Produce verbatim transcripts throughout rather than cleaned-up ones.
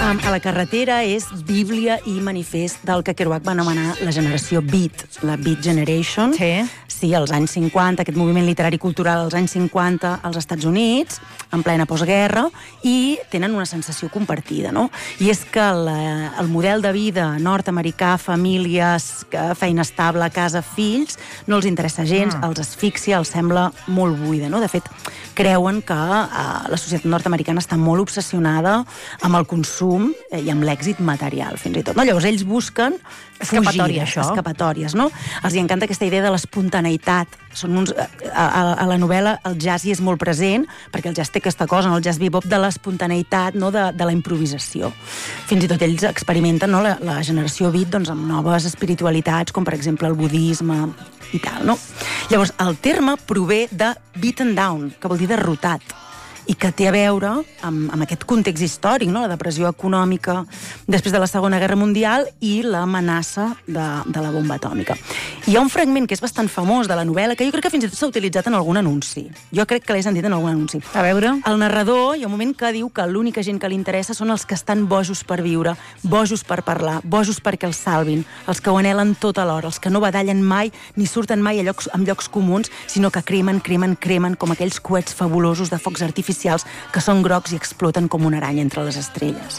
Um, a la carretera és bíblia i manifest del que Kerouac va anomenar la generació Beat, la Beat Generation. Sí. Sí, als anys cinquanta, aquest moviment literari i cultural als anys cinquanta als Estats Units, en plena postguerra, i tenen una sensació compartida, no? I és que la, el model de vida nord-americà, famílies, feina estable, casa, fills, no els interessa gens, mm. els asfixia, els sembla molt buida, no? De fet, creuen que eh, la societat nord-americana està molt obsessionada amb el consum eh, i amb l'èxit material, fins i tot. No? Llavors, ells busquen escapatòries, això. escapatòries, no? Els hi encanta aquesta idea de l'espontaneïtat. Són uns, a, a, a la novel·la el jazz hi és molt present, perquè el jazz té aquesta cosa, no? El jazz bebop de l'espontaneïtat, no? de, de la improvisació. Fins i tot ells experimenten, no? la, la generació beat doncs, amb noves espiritualitats, com per exemple el budisme i tal, no? Llavors, el terme prové de beaten down, que vol dir derrotat, i que té a veure amb, amb aquest context històric, no? La depressió econòmica després de la Segona Guerra Mundial i l'amenaça de, de la bomba atòmica. Hi ha un fragment que és bastant famós de la novel·la, que jo crec que fins i tot s'ha utilitzat en algun anunci. Jo crec que l'he sentit en algun anunci. A veure... El narrador, hi ha un moment que diu que l'única gent que li interessa són els que estan bojos per viure, bojos per parlar, bojos perquè els salvin, els que ho anhelen tot alhora, els que no badallen mai ni surten mai a llocs, en llocs comuns, sinó que cremen, cremen, cremen com aquells coets fabulosos de focs artificials que són grocs i exploten com una aranya entre les estrelles.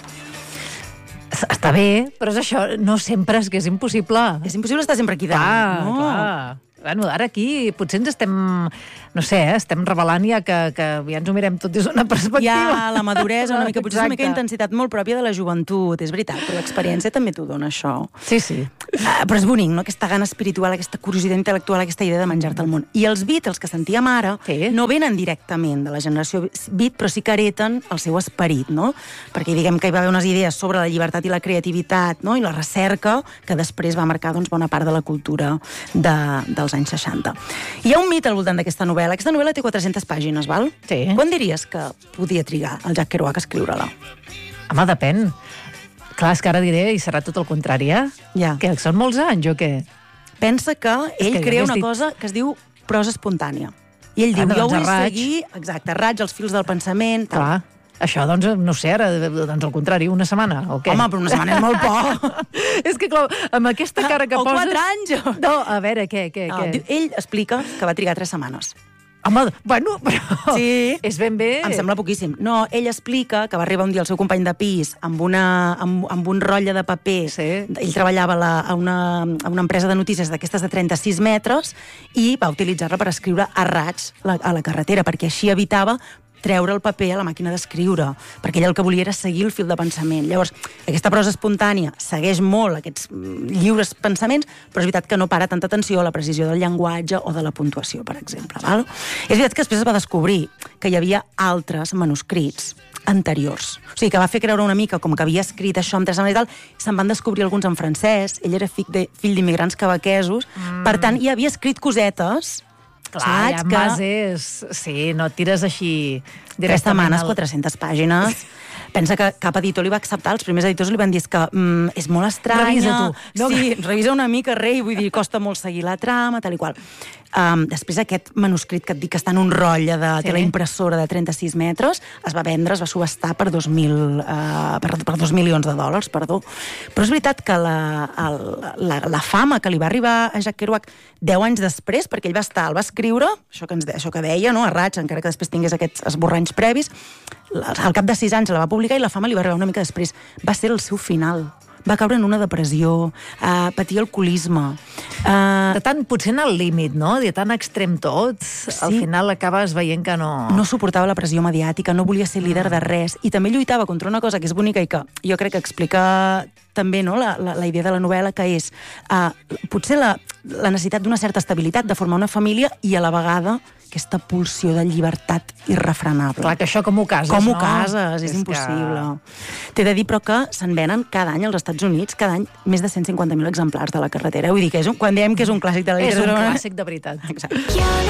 Està bé, però és això, no sempre és que és impossible. És impossible estar sempre aquí dalt. Clar, no. clar. Bueno, ara aquí potser ens estem, no sé, eh, estem revelant ja que, que ja ens ho mirem tot des d'una perspectiva. Ja, la maduresa, una mica, potser és una mica Exacte. intensitat molt pròpia de la joventut, és veritat, però l'experiència també t'ho dona, això. Sí, sí. Uh, però és bonic, no? Aquesta gana espiritual, aquesta curiositat intel·lectual, aquesta idea de menjar-te el món. I els Beat, els que sentíem ara, Sí. no venen directament de la generació Beat, però sí que hereten el seu esperit, no? Perquè diguem que hi va haver unes idees sobre la llibertat i la creativitat, no? I la recerca, que després va marcar doncs, bona part de la cultura de, dels anys seixanta. Hi ha un mit al voltant d'aquesta novel·la. Aquesta novel·la té quatre-centes pàgines, val? Sí. Quan diries que podia trigar el Jack Kerouac a escriure-la? Home, depèn. Clar, és que ara diré, i serà tot el contrari, eh? Ja. Que són molts anys, o què? Pensa que ell que jo crea hagués una dit- cosa que es diu prosa espontània. I ell Ah, diu, no, jo doncs vull a raig. seguir, exacte, a raig, els fils del pensament, tal. Clar. Això, doncs, no sé, ara, doncs al contrari, una setmana, o què? Home, però una setmana és molt poc. És que, clar, amb aquesta cara que o poses... quatre anys. No, a veure, què, què, No, què? diu- ell explica que va trigar tres setmanes. Home, bueno, però... Sí. És ben bé... Em sembla poquíssim. No, ell explica que va arribar un dia el seu company de pis amb, una, amb, amb un rotlle de paper. Sí. Ell treballava a, la, a, una, a una empresa de notícies d'aquestes de trenta-sis metres i va utilitzar-la per escriure a raig la, a la carretera, perquè així evitava treure el paper a la màquina d'escriure, perquè ell el que volia era seguir el fil de pensament. Llavors, aquesta prosa espontània segueix molt aquests lliures pensaments, però és veritat que no para tanta atenció a la precisió del llenguatge o de la puntuació, per exemple. Val? És veritat que després es va descobrir que hi havia altres manuscrits anteriors. O sigui, que va fer creure una mica com que havia escrit això amb tres setmanes i tal, se'n van descobrir alguns en francès, ell era fill de- fill d'immigrants quebequesos, mm. per tant, hi havia escrit cosetes. Clar, saps? hi ha que... bases... Sí, no et tires així... Tres setmanes, al- quatre-centes pàgines. Pensa que cap editor li va acceptar, els primers editors li van dir que mm, és molt estranya... Revisa tu. No, sí, revisa una mica, rei, vull dir, costa molt seguir la trama, tal i qual. Um, després aquest manuscrit que et dic que està en un rotlle de Sí. té la impressora de trenta-sis metres, es va vendre, es va subestar per dos, mil, uh, per, per dos milions de dòlars, perdó. Però és veritat que la, el, la, la fama que li va arribar a Jack Kerouac deu anys després, perquè ell va estar, el va escriure, això que, ens, de, això que deia, no? A raig, encara que després tingués aquests esborranys previs, al cap de sis anys la va publicar i la fama li va arribar una mica després. Va ser el seu final. Va caure en una depressió, uh, patia alcoholisme. Uh, De tant, potser en el límit, no? De tan extrem tot, sí. Al final acabes veient que no... no suportava la pressió mediàtica, no volia ser líder de res, i també lluitava contra una cosa que és bonica i que jo crec que explica també, no, la, la, la idea de la novel·la, que és uh, potser la, la necessitat d'una certa estabilitat, de formar una família i a la vegada aquesta pulsió de llibertat irrefrenable. Clar, que això com ho cases, Com no? ho cases? És, És impossible. que- T'he de dir, però, que se'n venen cada any als Estats Units, cada any més de cent cinquanta mil exemplars de la carretera. Vull dir que és un, quan diem que és un clàssic de la És un literatura... clàssic de veritat. Exacte.